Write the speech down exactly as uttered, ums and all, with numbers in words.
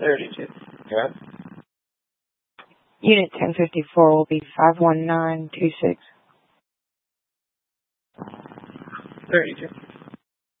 thirty-two. Okay. Unit ten fifty-four will be five one nine two six. thirty-two.